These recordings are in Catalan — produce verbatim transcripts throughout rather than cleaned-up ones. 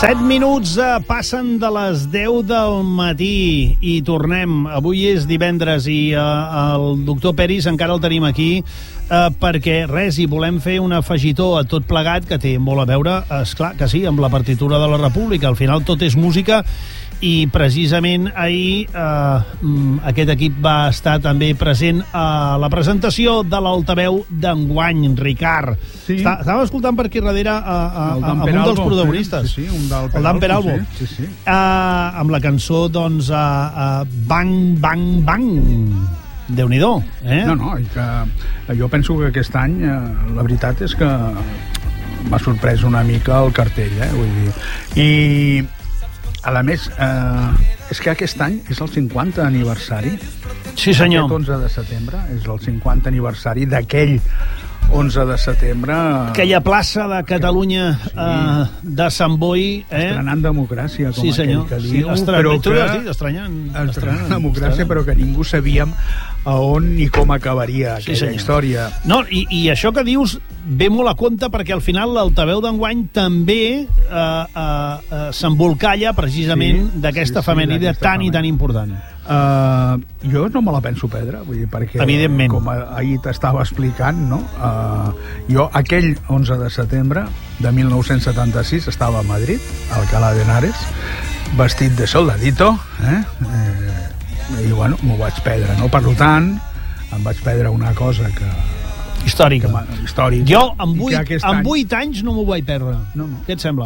set minuts eh, passen de les deu del matí i tornem. Avui és divendres i eh, el doctor Peris encara el tenim aquí eh, perquè res, i volem fer un afegitó a tot plegat que té molt a veure, esclar que sí, amb la partitura de la República. Al final tot és música i precisament ahir eh, aquest equip va estar també present a la presentació de l'altaveu d'enguany, Ricard. Sí. Està, estàvem escoltant per aquí darrere a, a, El a, a un dels protagonistes. Sí, sí, un del el Dan Peralbo. Sí, sí, sí. Uh, amb la cançó, doncs, uh, uh, Bang, Bang, Bang. Déu-n'hi-do, eh? No, no, i que jo penso que aquest any, eh, la veritat és que m'ha sorprès una mica el cartell, eh? Vull dir, i a més, eh, és que aquest any és el cinquanta aniversari. Sí, senyor. Aquest onze de setembre és el cinquanta aniversari d'aquell onze de setembre. Aquella plaça de Catalunya, sí. eh, de Sant Boi, eh? Estrenant democràcia, com sí, senyor. aquell que diu. Sí, estre... però tu que... has dit, estrenant, estrenant, estrenant democràcia, estrenant. Però que ningú sabíem a on i com acabaria sí, aquella senyor. història. No, i, i això que dius ve molt a compte perquè al final l'altaveu d'enguany també eh, eh, eh, s'embolcalla precisament sí, d'aquesta sí, efemèride sí, tan família. I tan important. Uh, jo no me la penso perdre, vull dir, perquè evidentment, com ahir t'estava explicant, no? Uh, jo aquell onze de setembre de mil nou-cents setanta-sis estava a Madrid, a Alcalá de Henares, vestit de soldadito, eh? eh i bueno, m'ho vaig perdre, no? Per tant, em vaig perdre una cosa que històrica. Que històrica. Jo amb vuit, amb any... vuit anys no m'ho vaig perdre. No, no. Què et sembla?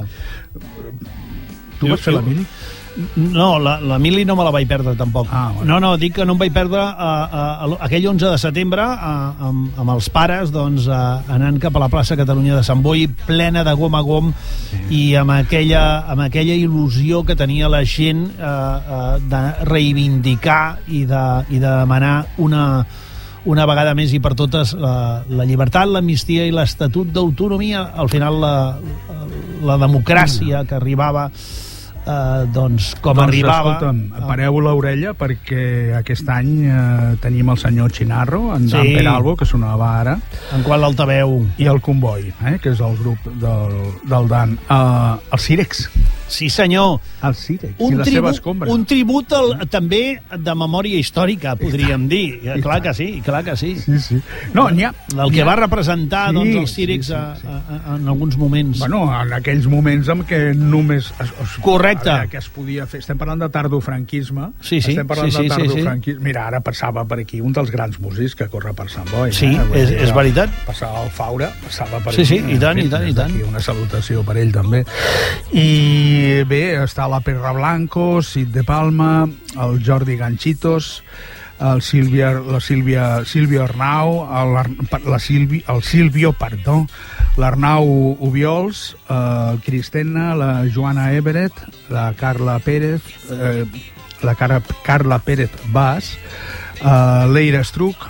Tu vas fer la mili? No, la, la mili no me la vaig perdre tampoc. Ah, bueno. No, no, dic que no em vaig perdre a, a, a, aquell onze de setembre a, amb, amb els pares, doncs, a, anant cap a la plaça Catalunya de Sant Boi, plena de gom a gom, sí. I amb aquella, amb aquella il·lusió que tenia la gent eh, eh, de reivindicar i de, i de demanar una una vegada més i per totes la, la llibertat, l'amnistia i l'Estatut d'Autonomia, al final la, la democràcia que arribava eh, doncs com doncs, arribava. Escolta'm, pareu l'orella perquè aquest any eh, tenim el senyor Chinarro, en Dan sí. Peralbo, que sonava ara, en qual l'altaveu, i el Comboi, eh, que és el grup del, del Dan, uh, el Cirex. Sí, senyor. El Cirex un i la tribu, seva escombra. un tribut al, també de memòria històrica, podríem dir. I clar que sí, clar que sí. Sí, sí. No, n'hi ha... El que ha... va representar sí, doncs, el Cirex sí, sí, sí. A, a, a, en alguns moments. Bueno, en aquells moments en què només... Es, es, correcte. A veure, que es podia fer... Estem parlant de tardofranquisme. Sí, sí. Estem parlant sí, sí, de tardofranquisme. Sí, sí. Mira, ara passava per aquí un dels grans músics que corre per Sant Boi. Sí, eh? és, és veritat. Passava el Faura, passava per sí, aquí. Sí, sí, i tant, i tant, i tant. Una salutació per ell, també. I bé, està la Perra Blanco, Cid de Palma, el Jordi Ganchitos, el Sílvia, la Sílvia, Sílvia Arnau, el, la Sílvi, el Sílvio, perdó, l'Arnau Ubiols, el Cristina, la Joana Everett, la Carla Pérez, eh, la Car Carla Pérez Bas, eh, l'Eira Estruc,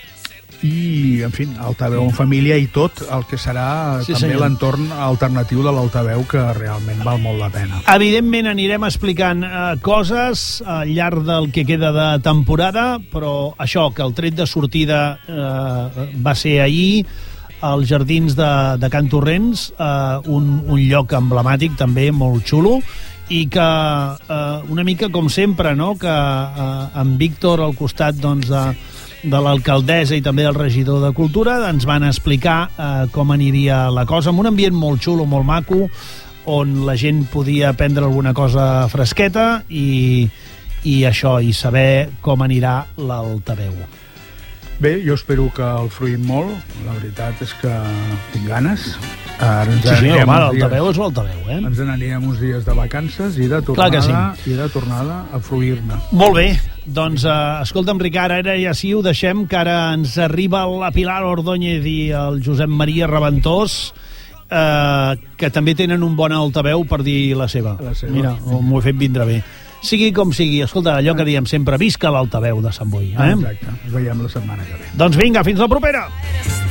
i, en fi, altaveu en família i tot el que serà sí, també l'entorn alternatiu de l'altaveu, que realment val molt la pena. Evidentment anirem explicant eh, coses al llarg del que queda de temporada, però això, que el tret de sortida eh, va ser ahir als Jardins de, de Can Torrents, eh, un, un lloc emblemàtic també molt xulo, i que eh, una mica com sempre, no? Que eh, amb Víctor al costat, doncs, de de l'alcaldessa i també del regidor de Cultura ens van explicar eh, com aniria la cosa, en un ambient molt xulo, molt maco, on la gent podia prendre alguna cosa fresqueta i, i això, i saber com anirà l'altaveu. Bé, jo espero que el fruïm molt, la veritat és que tinc ganes. Ara ens sí, sí, home, l'altaveu és l'altaveu, eh? Ens n'anirem uns dies de vacances i de tornada, sí. i de tornada a fruir-ne. Molt bé, doncs, eh, escolta'm, Ricard, ara ja sí, ho deixem, que ara ens arriba la Pilar Ordóñez i el Josep Maria Reventós, eh, que també tenen un bon altaveu per dir la seva. La seva. Mira, m'ho he fet vindre bé. Sigui com sigui, escolta, allò que diem sempre, visca l'altaveu de Sant Boi. Eh? Exacte, ens veiem la setmana que ve. Doncs vinga, fins la propera!